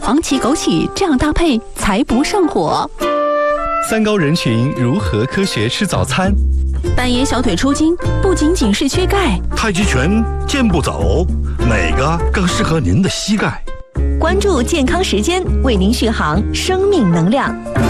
黄芪枸杞这样搭配才不上火。 三高人群如何科学吃早餐？ 半夜小腿抽筋不仅仅是缺钙， 太极拳、健步走，哪个更适合您的膝盖？ 关注健康时间，为您续航生命能量。